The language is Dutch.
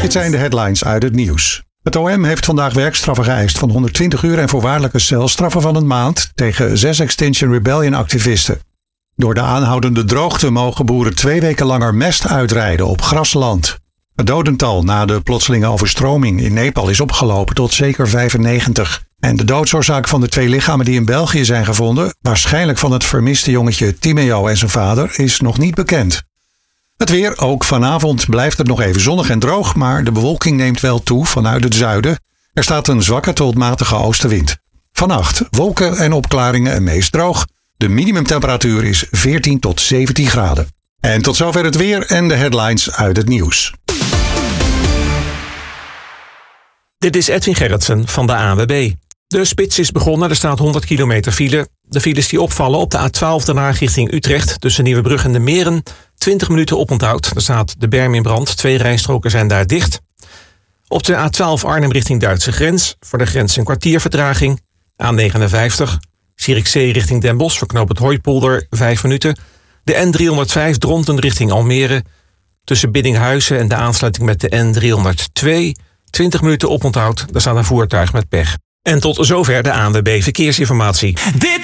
Dit zijn de headlines uit het nieuws. Het OM heeft vandaag werkstraffen geëist van 120 uur en voorwaardelijke celstraffen van een maand tegen 6 Extinction Rebellion activisten. Door de aanhoudende droogte mogen boeren 2 weken langer mest uitrijden op grasland. Het dodental na de plotselinge overstroming in Nepal is opgelopen tot zeker 95. En de doodsoorzaak van de 2 lichamen die in België zijn gevonden, waarschijnlijk van het vermiste jongetje Timeo en zijn vader, is nog niet bekend. Het weer, ook vanavond blijft het nog even zonnig en droog, maar de bewolking neemt wel toe vanuit het zuiden. Er staat een zwakke tot matige oostenwind. Vannacht wolken en opklaringen en meest droog. De minimumtemperatuur is 14 tot 17 graden. En tot zover het weer en de headlines uit het nieuws. Dit is Edwin Gerritsen van de ANWB. De spits is begonnen, er staat 100 kilometer file. De files die opvallen op de A12 Den Haag richting Utrecht tussen Nieuwebrug en de Meren. 20 minuten oponthoud, er staat de berm in brand. 2 rijstroken zijn daar dicht. Op de A12 Arnhem richting Duitse grens. Voor de grens een kwartier vertraging. A59 Zierikzee richting Den Bosch voor knooppunt Hooipolder 5 minuten. De N305 Dronten richting Almere. Tussen Biddinghuizen en de aansluiting met de N302. 20 minuten oponthoud, daar staat een voertuig met pech. En tot zover de ANWB Verkeersinformatie.